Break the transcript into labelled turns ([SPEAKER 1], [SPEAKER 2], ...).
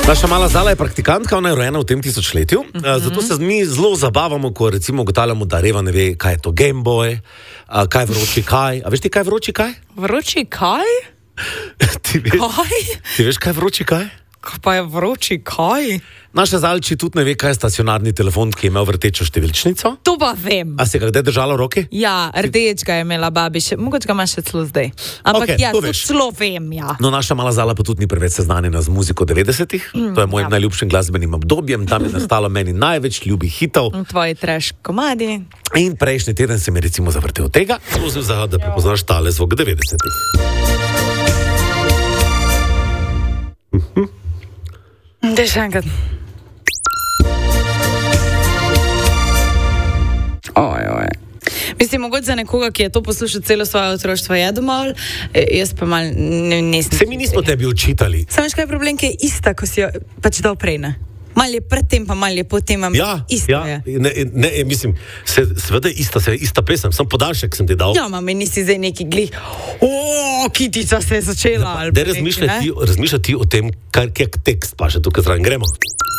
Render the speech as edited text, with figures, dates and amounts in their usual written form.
[SPEAKER 1] Naša mala Zala je praktikantka, ona je rojena v tem tisočletju, zato se mi zelo zabavamo, ko recimo ugotavljamo, da Reva ne ve, kaj je to Game Boy, kaj je vroči kaj. A veš ti, kaj je vroči kaj?
[SPEAKER 2] Vroči kaj?
[SPEAKER 1] Ti veš, kaj je vroči kaj?
[SPEAKER 2] Kaj pa je vroči kaj?
[SPEAKER 1] Naša Zalči tudi ne ve, kaj je stacionarni telefon, ki je imel vrtečo številčnico.
[SPEAKER 2] To pa vem.
[SPEAKER 1] A si ga kdaj držala v roki?
[SPEAKER 2] Ja, rdeč ga je imela babi, mogoče ga ima še celo zdaj. Ampak
[SPEAKER 1] Okej,
[SPEAKER 2] ja,
[SPEAKER 1] to
[SPEAKER 2] to
[SPEAKER 1] veš.
[SPEAKER 2] celo vem, ja.
[SPEAKER 1] No, naša mala Zala pa tudi ni preveč seznanjena z muziko 90-ih. To je mojim najljubšim glasbenim obdobjem, tam je nastalo meni največ ljubih hitov.
[SPEAKER 2] Tvoji trash komadi.
[SPEAKER 1] In prejšnji teden se mi je recimo zavrtel tega, prosil za, da prepoznaš tale zvok 90-ih.
[SPEAKER 2] Daj še enkrat. Oj. Mislim, mogoče za nekoga, ki je to poslušal celo svoje otroštvo, je dovolj, jaz pa mal nisem.
[SPEAKER 1] Se mi nismo tebi učitali.
[SPEAKER 2] Samo veš, kaj je problem, ki je ista, ko si jo pač dal prej, ne? Mal je predtem, pa mal je potem, isto je.
[SPEAKER 1] Mislim, seveda je ista pesem, sem podaljšek sem ti dal.
[SPEAKER 2] Ja, mami, nisi zdaj neki glih, kitica se je začela.
[SPEAKER 1] Da razmišljati o tem, kak tekst pa še tukaj zraven gremo.